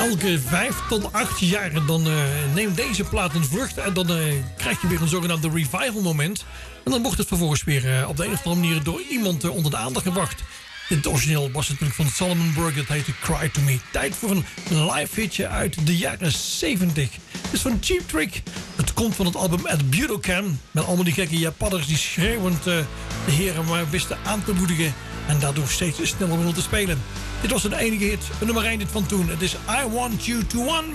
elke 5 tot 8 jaar dan neemt deze plaat een vlucht. En dan krijg je weer een zogenaamde revival moment. En dan wordt het vervolgens weer op de een of andere manier door iemand onder de aandacht gebracht. Het origineel was natuurlijk van Solomon Burke. Dat heette Cry To Me. Tijd voor een live hitje uit de jaren 70. Het is van Cheap Trick. Het komt van het album At Budokan. Met allemaal die gekke Japanners die schreeuwend de heren maar wisten aan te moedigen. En daardoor steeds sneller wilden te spelen. Dit was een enige hit. Een nummer 1 hit van toen. Het is I Want You To Want